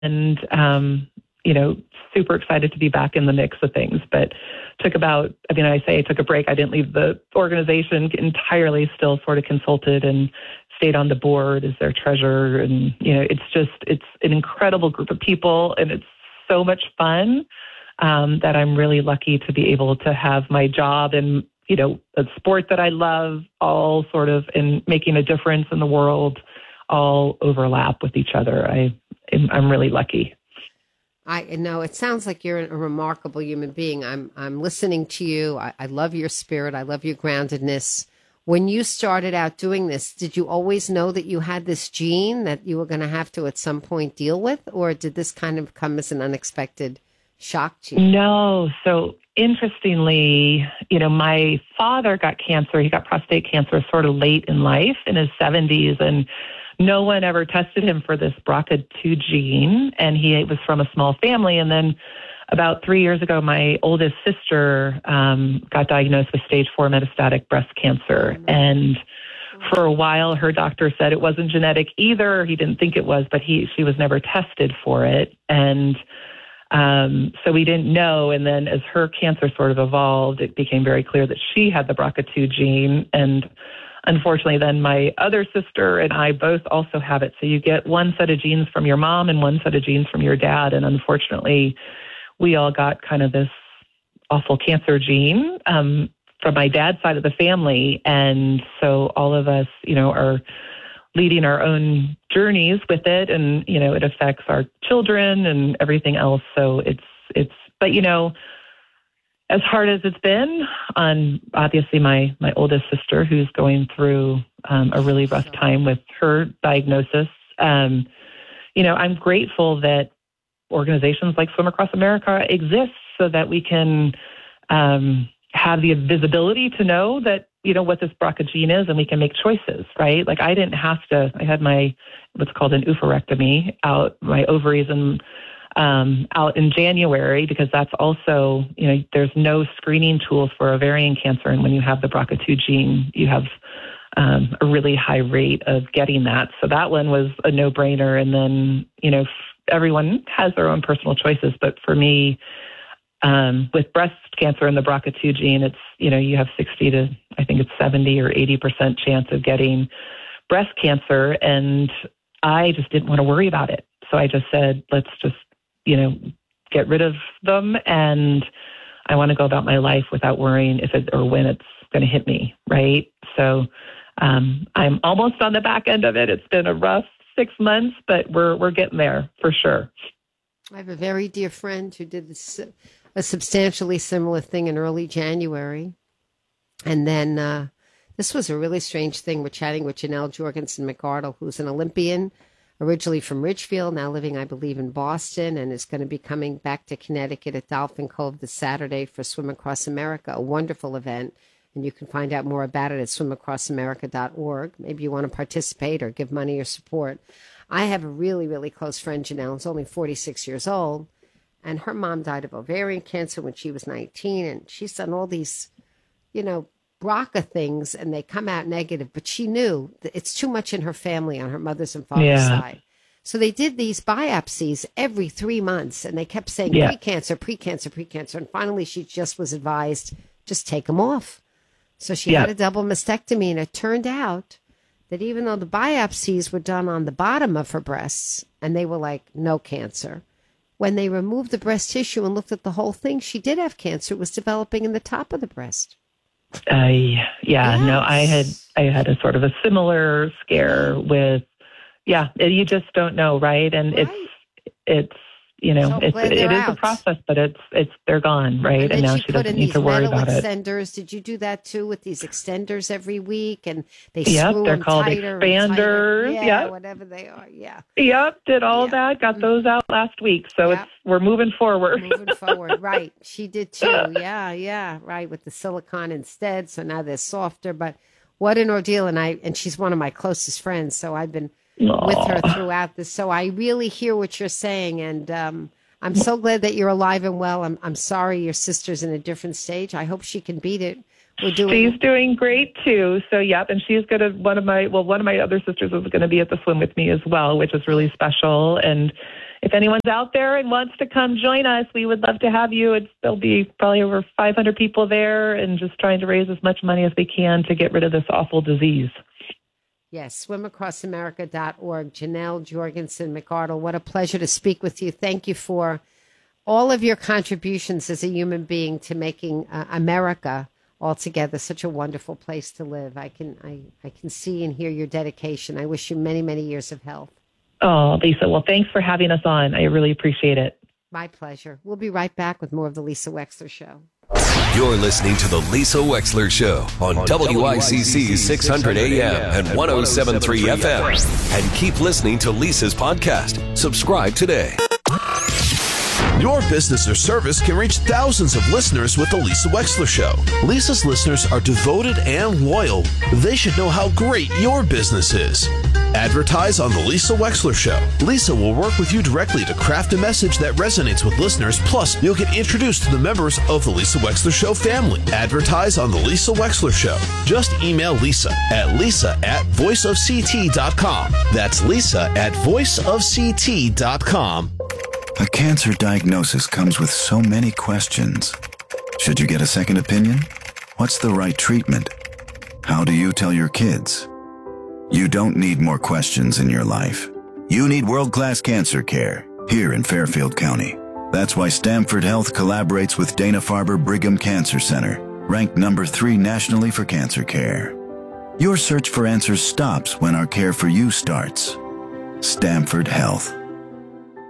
and super excited to be back in the mix of things. But I took a break. I didn't leave the organization entirely, still sort of consulted and stayed on the board as their treasurer. And, it's an incredible group of people, and it's so much fun that I'm really lucky to be able to have my job and, a sport that I love, all sort of in making a difference in the world, all overlap with each other. I'm really lucky. I know it sounds like you're a remarkable human being. I'm listening to you. I love your spirit. I love your groundedness. When you started out doing this, did you always know that you had this gene that you were going to have to at some point deal with, or did this kind of come as an unexpected shock to you? No. So interestingly, my father got cancer. He got prostate cancer sort of late in life, in his 70s, and no one ever tested him for this BRCA2 gene, and he was from a small family. And then about 3 years ago, my oldest sister got diagnosed with stage 4 metastatic breast cancer. And for a while, her doctor said it wasn't genetic either. He didn't think it was, but she was never tested for it. And so we didn't know. And then as her cancer sort of evolved, it became very clear that she had the BRCA2 gene. And unfortunately, then my other sister and I both also have it. So you get one set of genes from your mom and one set of genes from your dad. And unfortunately, we all got kind of this awful cancer gene from my dad's side of the family. And so all of us, are leading our own journeys with it. And, it affects our children and everything else. So but as hard as it's been on obviously my oldest sister, who's going through a really rough time with her diagnosis, I'm grateful that organizations like Swim Across America exist so that we can have the visibility to know that, what this BRCA gene is, and we can make choices, right? Like I had what's called an oophorectomy out, my ovaries and out in January, because that's also, there's no screening tools for ovarian cancer. And when you have the BRCA2 gene, you have a really high rate of getting that. So that one was a no-brainer. And then, everyone has their own personal choices. But for me, with breast cancer and the BRCA2 gene, it's, you have 60 to, I think it's 70 or 80% chance of getting breast cancer. And I just didn't want to worry about it. So I just said, let's just, get rid of them. And I want to go about my life without worrying if it or when it's going to hit me. Right. So I'm almost on the back end of it. It's been a rough 6 months, but we're getting there for sure. I have a very dear friend who did a substantially similar thing in early January. And then this was a really strange thing. We're chatting with Janelle Jorgensen McArdle, who's an Olympian, originally from Ridgefield, now living, I believe, in Boston, and is going to be coming back to Connecticut at Dolphin Cove this Saturday for Swim Across America, a wonderful event. And you can find out more about it at swimacrossamerica.org. Maybe you want to participate or give money or support. I have a really, really close friend, Janelle, who's only 46 years old, and her mom died of ovarian cancer when she was 19, and she's done all these, BRCA things, and they come out negative, but she knew that it's too much in her family on her mother's and father's side. So they did these biopsies every 3 months, and they kept saying precancer, precancer, precancer, and finally she just was advised, just take them off. So she had a double mastectomy, and it turned out that even though the biopsies were done on the bottom of her breasts, and they were like, no cancer, when they removed the breast tissue and looked at the whole thing, she did have cancer. It was developing in the top of the breast. I had a sort of a similar scare with, you just don't know, right? And it's it is a process, but they're gone, right? And now she doesn't need to worry about it. Extenders. Did you do that too with these extenders every week? And they screw they're called expanders. Yeah, whatever they are. Yeah. Yep. Did all that. Got those out last week. So we're moving forward. Right. She did too. Yeah. Right. With the silicone instead. So now they're softer. But what an ordeal! And she's one of my closest friends. So I've been with her throughout this. So I really hear what you're saying. And I'm so glad that you're alive and well. I'm sorry your sister's in a different stage. I hope she can beat it. She's doing great too. So and she's going to, one of my other sisters is going to be at the swim with me as well, which is really special. And if anyone's out there and wants to come join us, we would love to have you. There'll be probably over 500 people there, and just trying to raise as much money as we can to get rid of this awful disease. Yes, swimacrossamerica.org. Janelle Jorgensen McArdle, what a pleasure to speak with you. Thank you for all of your contributions as a human being to making America altogether such a wonderful place to live. I can see and hear your dedication. I wish you many, many years of health. Oh, Lisa, well, thanks for having us on. I really appreciate it. My pleasure. We'll be right back with more of the Lisa Wexler Show. You're listening to the Lisa Wexler Show on WICC 600 AM and 107.3 FM. And keep listening to Lisa's podcast. Subscribe today. Your business or service can reach thousands of listeners with The Lisa Wexler Show. Lisa's listeners are devoted and loyal. They should know how great your business is. Advertise on The Lisa Wexler Show. Lisa will work with you directly to craft a message that resonates with listeners. Plus, you'll get introduced to the members of The Lisa Wexler Show family. Advertise on The Lisa Wexler Show. Just email Lisa at voiceofct.com. That's Lisa at voiceofct.com. A cancer diagnosis comes with so many questions. Should you get a second opinion? What's the right treatment? How do you tell your kids? You don't need more questions in your life. You need world-class cancer care here in Fairfield County. That's why Stamford Health collaborates with Dana-Farber Brigham Cancer Center, ranked number 3 nationally for cancer care. Your search for answers stops when our care for you starts. Stamford Health.